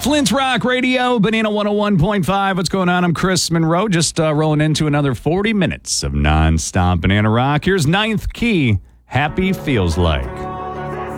Flint's Rock Radio, Banana 101.5. What's going on? I'm Chris Monroe, just rolling into another 40 minutes of nonstop Banana Rock. Here's Ninth Key, Happy Feels Like.